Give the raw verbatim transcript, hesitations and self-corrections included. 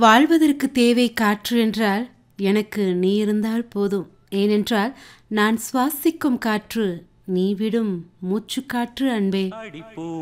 வாழ்வதற்கு தேவை காற்று என்றால் எனக்கு நீ இருந்தால் போதும். ஏனென்றால் நான் சுவாசிக்கும் காற்று நீ விடும் மூச்சுக்காற்று அன்பே.